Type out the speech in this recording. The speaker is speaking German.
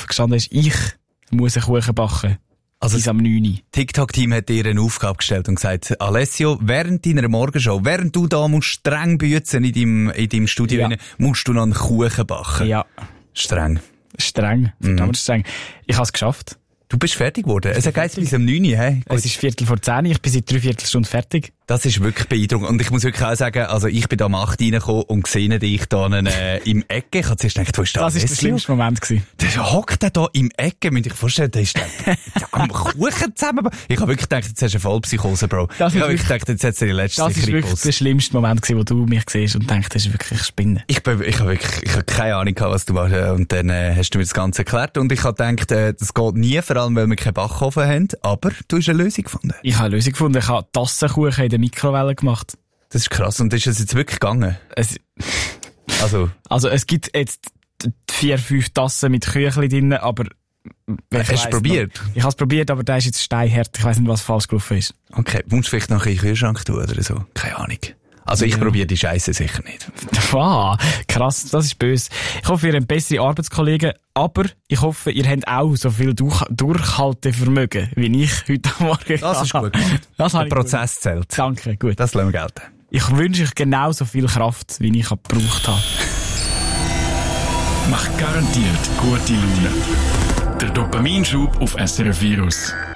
gestanden ist, ich muss einen Kuchen backen. Also bis am 9. TikTok-Team hat dir eine Aufgabe gestellt und gesagt, Alessio, während deiner Morgenshow, während du da musst streng büzen in deinem Studio, musst du noch einen Kuchen backen. Ja. Streng. Verdammt streng. Ich habe es geschafft. Du bist fertig geworden. Es geht bis am 9. Hey? Es ist 9:45, ich bin seit 3/4 Stunden fertig. Das ist wirklich beeindruckend. Und ich muss wirklich auch sagen, also ich bin da am 8 reingekommen und sehe dich da im Ecke. Ich habe zuerst gedacht, wo ist das? Das war der schlimmste Moment gewesen. Der hockt da im Ecke. Müsst ihr euch vorstellen, der ist am Kuchen zusammen. Ich habe wirklich gedacht, jetzt hast du eine Vollpsychose, Bro. Ich habe wirklich gedacht, jetzt hat du die letzte Das ist wirklich der schlimmste Moment gewesen, wo du mich siehst und denkst, das ist wirklich Spinne. Ich habe keine Ahnung gehabt, was du machst. Und dann hast du mir das Ganze erklärt. Und ich habe gedacht, das geht nie, vor allem, weil wir keinen Backofen haben. Aber du hast eine Lösung gefunden. Ich habe eine Lösung gefunden. Ich habe Tassenkuchen in der Mikrowelle gemacht. Das ist krass. Und ist es jetzt wirklich gegangen? Also es gibt jetzt 4-5 Tassen mit Küchli drin, aber... Hast du es probiert? Ich habe es probiert, aber der ist jetzt steinhart. Ich weiss nicht, was falsch gelaufen ist. Okay, musst du vielleicht noch in den Kühlschrank tun oder so? Keine Ahnung. Also ich probiere die Scheiße sicher nicht. Wow, krass, das ist böse. Ich hoffe, ihr habt bessere Arbeitskollegen, aber ich hoffe, ihr habt auch so viel Durchhaltevermögen, wie ich heute Morgen. Das ist gut. Der Prozess zählt. Danke, gut. Das lassen wir gelten. Ich wünsche euch genauso viel Kraft, wie ich gebraucht habe. Macht garantiert gute Laune. Der Dopaminschub auf SRF Virus.